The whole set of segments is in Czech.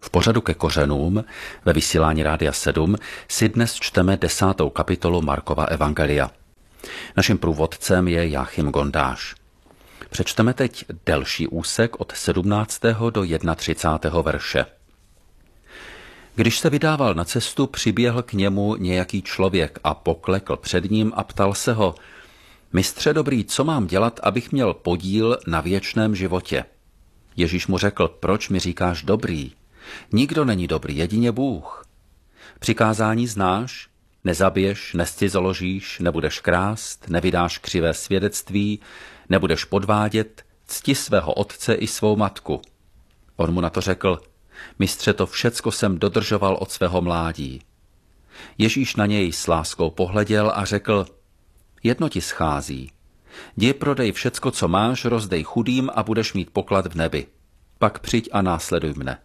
V pořadu Ke kořenům ve vysílání Rádia 7 si dnes čteme 10. kapitolu Markova evangelia. Naším průvodcem je Jáchym Gondáš. Přečteme teď delší úsek od 17. do 31. verše. Když se vydával na cestu, přiběhl k němu nějaký člověk a poklekl před ním a ptal se ho: Mistře dobrý, co mám dělat, abych měl podíl na věčném životě? Ježíš mu řekl: Proč mi říkáš dobrý? Nikdo není dobrý, jedině Bůh. Přikázání znáš? Nezabiješ, nezcizoložíš, nebudeš krást, nevydáš křivé svědectví, nebudeš podvádět, cti svého otce i svou matku. On mu na to řekl: Mistře, to všecko jsem dodržoval od svého mládí. Ježíš na něj s láskou pohleděl a řekl: Jedno ti schází. Jdi, prodej všecko, co máš, rozdej chudým a budeš mít poklad v nebi. Pak přijď a následuj mne.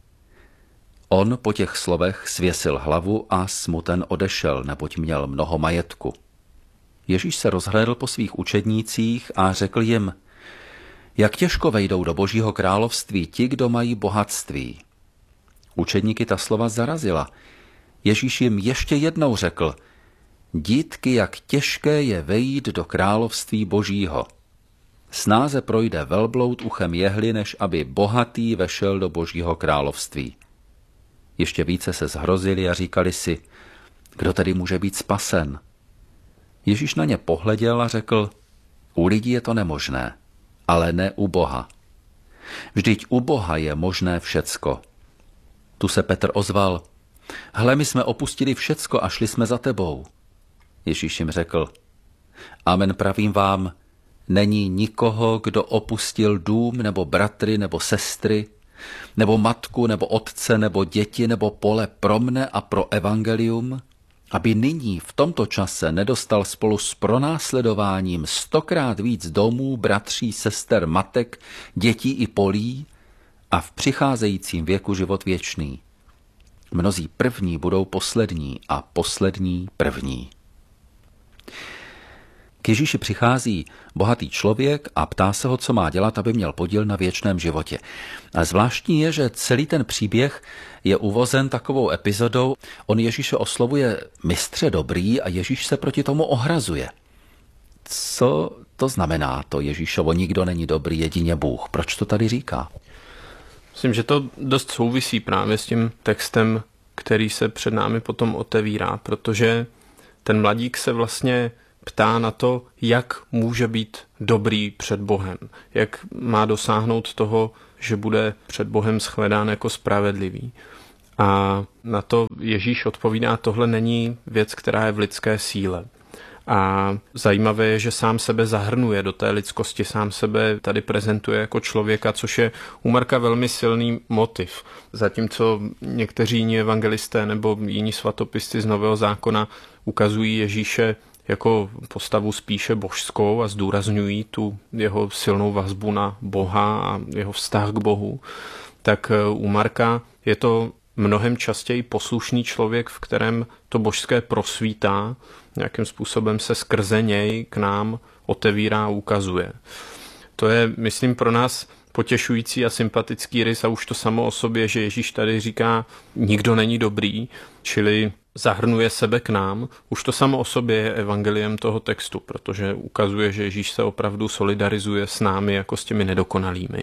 On po těch slovech svěsil hlavu a smuten odešel, neboť měl mnoho majetku. Ježíš se rozhlédl po svých učednících a řekl jim: Jak těžko vejdou do Božího království ti, kdo mají bohatství. Učedníky ta slova zarazila. Ježíš jim ještě jednou řekl: Dítky, jak těžké je vejít do království Božího. Snáze projde velbloud uchem jehly, než aby bohatý vešel do Božího království. Ještě více se zhrozili a říkali si: Kdo tedy může být spasen? Ježíš na ně pohleděl a řekl: U lidí je to nemožné, ale ne u Boha. Vždyť u Boha je možné všecko. Tu se Petr ozval: Hle, my jsme opustili všecko a šli jsme za tebou. Ježíš jim řekl: Amen, pravím vám, není nikoho, kdo opustil dům, nebo bratry, nebo sestry, nebo matku, nebo otce, nebo děti, nebo pole pro mne a pro evangelium, aby nyní v tomto čase nedostal spolu s pronásledováním 100krát víc domů, bratří, sester, matek, dětí i polí a v přicházejícím věku život věčný. Mnozí první budou poslední a poslední první. K Ježíši přichází bohatý člověk a ptá se ho, co má dělat, aby měl podíl na věčném životě. A zvláštní je, že celý ten příběh je uvozen takovou epizodou. On Ježíše oslovuje mistře dobrý a Ježíš se proti tomu ohrazuje. Co to znamená to Ježíšovo nikdo není dobrý, jedině Bůh? Proč to tady říká? Myslím, že to dost souvisí právě s tím textem, který se před námi potom otevírá, protože ten mladík se vlastně ptá na to, jak může být dobrý před Bohem, jak má dosáhnout toho, že bude před Bohem shledán jako spravedlivý. A na to Ježíš odpovídá: tohle není věc, která je v lidské síle. A zajímavé je, že sám sebe zahrnuje do té lidskosti, sám sebe tady prezentuje jako člověka, což je u Marka velmi silný motiv. Zatímco někteří jiní evangelisté nebo jiní svatopisci z Nového zákona ukazují Ježíše jako postavu spíše božskou a zdůrazňují tu jeho silnou vazbu na Boha a jeho vztah k Bohu, tak u Marka je to mnohem častěji poslušný člověk, v kterém to božské prosvítá, nějakým způsobem se skrze něj k nám otevírá a ukazuje. To je, myslím, pro nás potěšující a sympatický rys a už to samo o sobě, že Ježíš tady říká, nikdo není dobrý, čili zahrnuje sebe k nám. Už to samo o sobě je evangeliem toho textu, protože ukazuje, že Ježíš se opravdu solidarizuje s námi jako s těmi nedokonalými.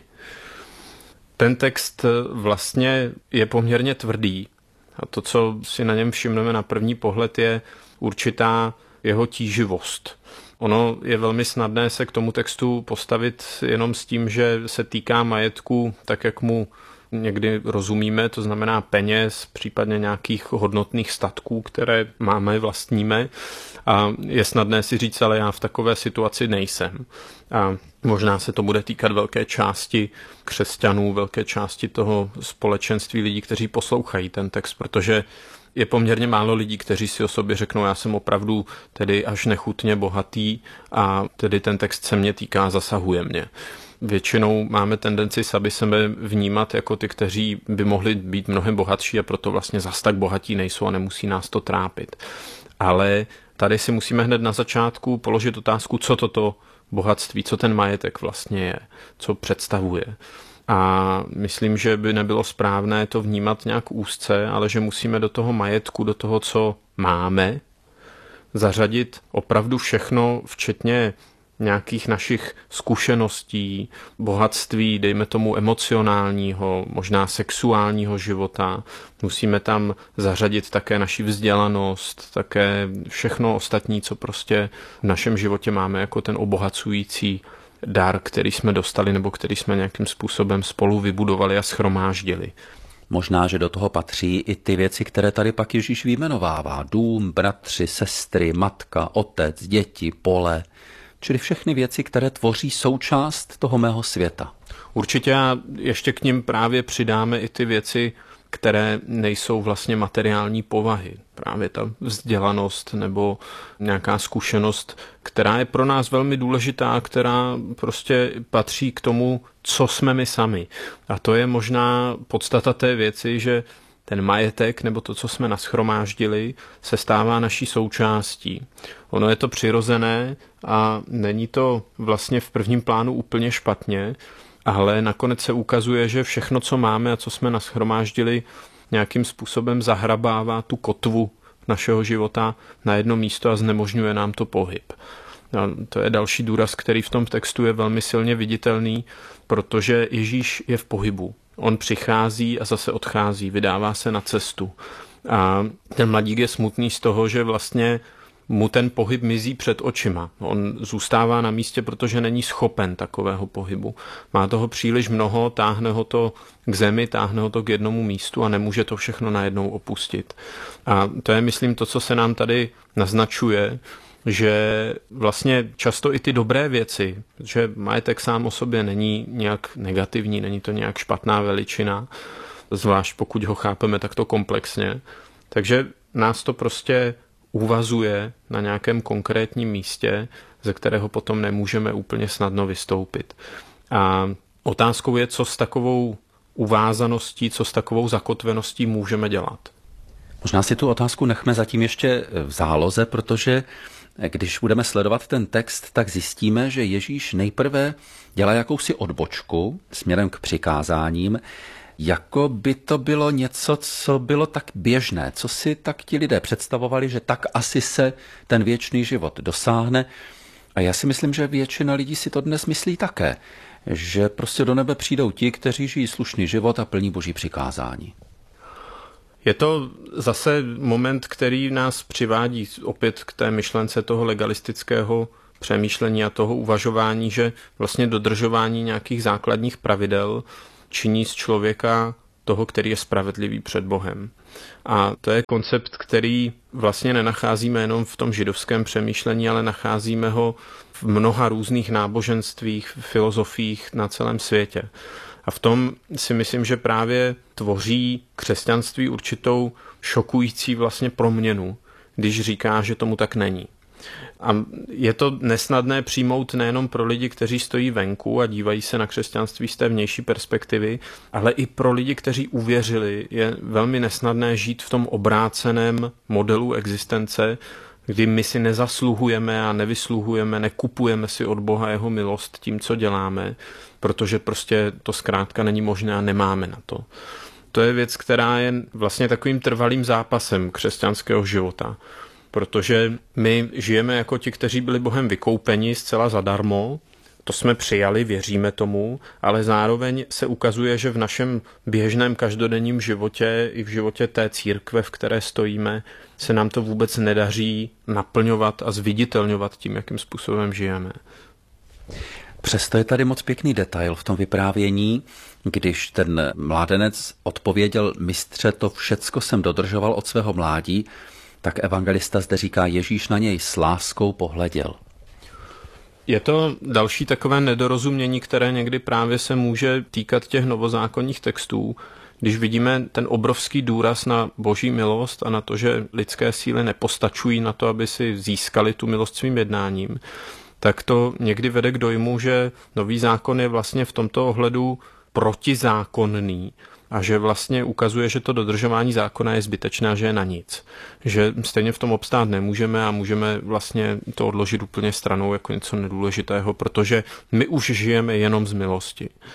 Ten text vlastně je poměrně tvrdý a to, co si na něm všimneme na první pohled, je určitá jeho tíživost. Ono je velmi snadné se k tomu textu postavit jenom s tím, že se týká majetku tak, jak mu někdy rozumíme, to znamená peněz, případně nějakých hodnotných statků, které máme, vlastníme. A je snadné si říct, ale já v takové situaci nejsem. A možná se to bude týkat velké části křesťanů, velké části toho společenství lidí, kteří poslouchají ten text, protože je poměrně málo lidí, kteří si o sobě řeknou, já jsem opravdu tedy až nechutně bohatý a tedy ten text se mě týká, zasahuje mě. Většinou máme tendenci sami sebe vnímat jako ty, kteří by mohli být mnohem bohatší a proto vlastně zas tak bohatí nejsou a nemusí nás to trápit. Ale tady si musíme hned na začátku položit otázku, co toto bohatství, co ten majetek vlastně je, co představuje. A myslím, že by nebylo správné to vnímat nějak úzce, ale že musíme do toho majetku, do toho, co máme, zařadit opravdu všechno, včetně nějakých našich zkušeností, bohatství, dejme tomu emocionálního, možná sexuálního života. Musíme tam zařadit také naši vzdělanost, také všechno ostatní, co prostě v našem životě máme jako ten obohacující dar, který jsme dostali nebo který jsme nějakým způsobem spolu vybudovali a shromáždili. Možná, že do toho patří i ty věci, které tady pak Ježíš vyjmenovává. Dům, bratři, sestry, matka, otec, děti, pole. Čili všechny věci, které tvoří součást toho mého světa. Určitě a ještě k nim právě přidáme i ty věci, které nejsou vlastně materiální povahy. Právě ta vzdělanost nebo nějaká zkušenost, která je pro nás velmi důležitá, která prostě patří k tomu, co jsme my sami. A to je možná podstata té věci, že ten majetek nebo to, co jsme nashromáždili, se stává naší součástí. Ono je to přirozené a není to vlastně v prvním plánu úplně špatně, ale nakonec se ukazuje, že všechno, co máme a co jsme nashromáždili, nějakým způsobem zahrabává tu kotvu našeho života na jedno místo a znemožňuje nám to pohyb. A to je další důraz, který v tom textu je velmi silně viditelný, protože Ježíš je v pohybu. On přichází a zase odchází, vydává se na cestu. A ten mladík je smutný z toho, že vlastně mu ten pohyb mizí před očima. On zůstává na místě, protože není schopen takového pohybu. Má toho příliš mnoho, táhne ho to k zemi, táhne ho to k jednomu místu a nemůže to všechno najednou opustit. A to je, myslím, to, co se nám tady naznačuje, že vlastně často i ty dobré věci, že majetek sám o sobě není nějak negativní, není to nějak špatná veličina, zvlášť pokud ho chápeme takto komplexně. Takže nás to prostě uvazuje na nějakém konkrétním místě, ze kterého potom nemůžeme úplně snadno vystoupit. A otázkou je, co s takovou uvázaností, co s takovou zakotveností můžeme dělat. Možná si tu otázku nechme zatím ještě v záloze, protože když budeme sledovat ten text, tak zjistíme, že Ježíš nejprve dělá jakousi odbočku směrem k přikázáním, jako by to bylo něco, co bylo tak běžné, co si tak ti lidé představovali, že tak asi se ten věčný život dosáhne. A já si myslím, že většina lidí si to dnes myslí také, že prostě do nebe přijdou ti, kteří žijí slušný život a plní Boží přikázání. Je to zase moment, který nás přivádí opět k té myšlence toho legalistického přemýšlení a toho uvažování, že vlastně dodržování nějakých základních pravidel činí z člověka toho, který je spravedlivý před Bohem. A to je koncept, který vlastně nenacházíme jenom v tom židovském přemýšlení, ale nacházíme ho v mnoha různých náboženstvích, filozofiích na celém světě. A v tom si myslím, že právě tvoří křesťanství určitou šokující vlastně proměnu, když říká, že tomu tak není. A je to nesnadné přijmout nejenom pro lidi, kteří stojí venku a dívají se na křesťanství z té vnější perspektivy, ale i pro lidi, kteří uvěřili, je velmi nesnadné žít v tom obráceném modelu existence, kdy my si nezasluhujeme a nevysluhujeme, nekupujeme si od Boha jeho milost tím, co děláme, protože prostě to zkrátka není možné a nemáme na to. To je věc, která je vlastně takovým trvalým zápasem křesťanského života, protože my žijeme jako ti, kteří byli Bohem vykoupeni zcela zadarmo, to jsme přijali, věříme tomu, ale zároveň se ukazuje, že v našem běžném každodenním životě i v životě té církve, v které stojíme, se nám to vůbec nedaří naplňovat a zviditelňovat tím, jakým způsobem žijeme. Přesto je tady moc pěkný detail v tom vyprávění, když ten mládenec odpověděl: mistře, to všecko jsem dodržoval od svého mládí, tak evangelista zde říká, Ježíš na něj s láskou pohleděl. Je to další takové nedorozumění, které někdy právě se může týkat těch novozákonních textů, když vidíme ten obrovský důraz na Boží milost a na to, že lidské síly nepostačují na to, aby si získali tu milost svým jednáním, tak to někdy vede k dojmu, že nový zákon je vlastně v tomto ohledu protizákonný a že vlastně ukazuje, že to dodržování zákona je zbytečné a že je na nic. Že stejně v tom obstát nemůžeme a můžeme vlastně to odložit úplně stranou jako něco nedůležitého, protože my už žijeme jenom z milosti.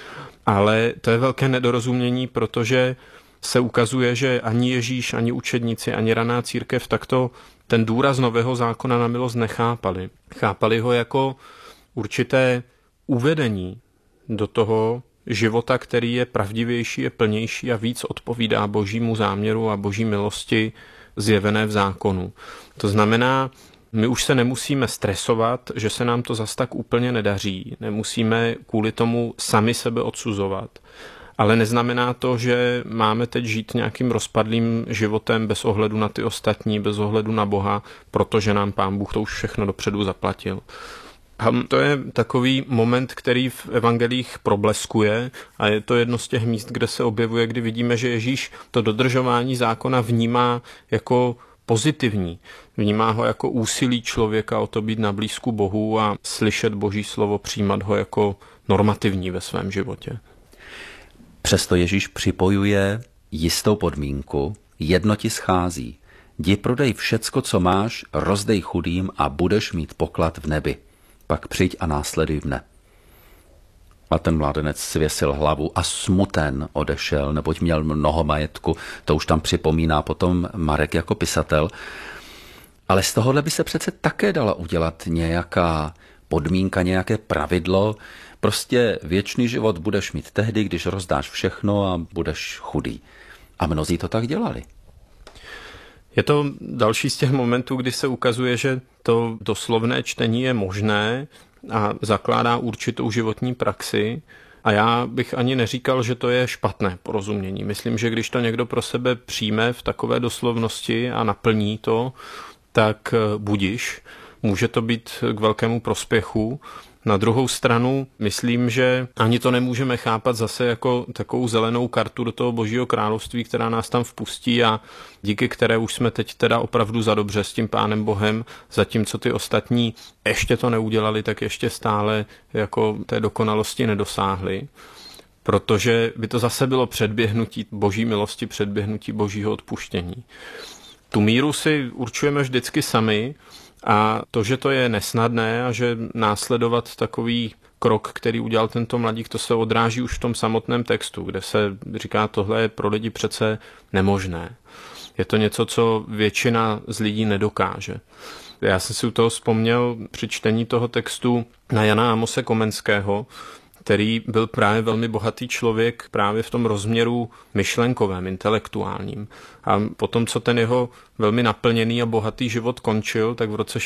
Ale to je velké nedorozumění, protože se ukazuje, že ani Ježíš, ani učedníci, ani raná církev takto ten důraz Nového zákona na milost nechápali. Chápali ho jako určité uvedení do toho života, který je pravdivější, je plnější a víc odpovídá Božímu záměru a Boží milosti zjevené v zákonu. To znamená, my už se nemusíme stresovat, že se nám to zas tak úplně nedaří. Nemusíme kvůli tomu sami sebe odsuzovat. Ale neznamená to, že máme teď žít nějakým rozpadlým životem bez ohledu na ty ostatní, bez ohledu na Boha, protože nám Pán Bůh to už všechno dopředu zaplatil. A to je takový moment, který v evangelích probleskuje a je to jedno z těch míst, kde se objevuje, kdy vidíme, že Ježíš to dodržování zákona vnímá jako pozitivní. Vnímá ho jako úsilí člověka o to být na blízku Bohu a slyšet Boží slovo, přijímat ho jako normativní ve svém životě. Přesto Ježíš připojuje jistou podmínku, jedno ti schází. Jdi prodej všecko, co máš, rozdej chudým a budeš mít poklad v nebi. Pak přijď a následuj mne. A ten mládenec svěsil hlavu a smuten odešel, neboť měl mnoho majetku. To už tam připomíná potom Marek jako pisatel. Ale z tohohle by se přece také dala udělat nějaká podmínka, nějaké pravidlo. Prostě věčný život budeš mít tehdy, když rozdáš všechno a budeš chudý. A mnozí to tak dělali. Je to další z těch momentů, kdy se ukazuje, že to doslovné čtení je možné a zakládá určitou životní praxi. A já bych ani neříkal, že to je špatné porozumění. Myslím, že když to někdo pro sebe přijme v takové doslovnosti a naplní to, tak budiš. Může to být k velkému prospěchu. Na druhou stranu myslím, že ani to nemůžeme chápat zase jako takovou zelenou kartu do toho Božího království, která nás tam vpustí a díky které už jsme teď teda opravdu za dobře s tím Pánem Bohem, zatímco ty ostatní ještě to neudělali, tak ještě stále jako té dokonalosti nedosáhli. Protože by to zase bylo předběhnutí Boží milosti, předběhnutí Božího odpuštění. Tu míru si určujeme vždycky sami, a to, že to je nesnadné a že následovat takový krok, který udělal tento mladík, to se odráží už v tom samotném textu, kde se říká, tohle je pro lidi přece nemožné. Je to něco, co většina z lidí nedokáže. Já jsem si u toho vzpomněl při čtení toho textu na Jana Amose Komenského, který byl právě velmi bohatý člověk právě v tom rozměru myšlenkovém, intelektuálním. A potom, co ten jeho velmi naplněný a bohatý život končil, tak v roce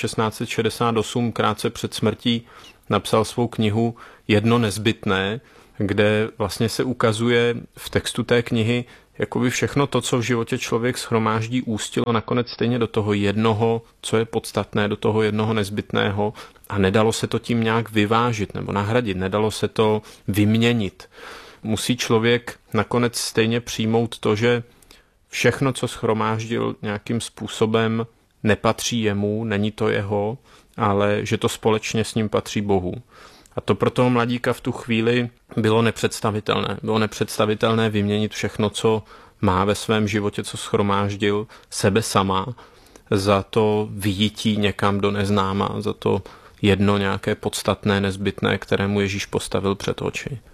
1668, krátce před smrtí, napsal svou knihu Jedno nezbytné, kde vlastně se ukazuje v textu té knihy, jakoby všechno to, co v životě člověk shromáždí, ústilo nakonec stejně do toho jednoho, co je podstatné, do toho jednoho nezbytného a nedalo se to tím nějak vyvážit nebo nahradit, nedalo se to vyměnit. Musí člověk nakonec stejně přijmout to, že všechno, co shromáždil nějakým způsobem, nepatří jemu, není to jeho, ale že to společně s ním patří Bohu. A to pro toho mladíka v tu chvíli bylo nepředstavitelné. Bylo nepředstavitelné vyměnit všechno, co má ve svém životě, co shromáždil, sebe sama, za to vyjití někam do neznáma, za to jedno nějaké podstatné, nezbytné, kterému Ježíš postavil před oči.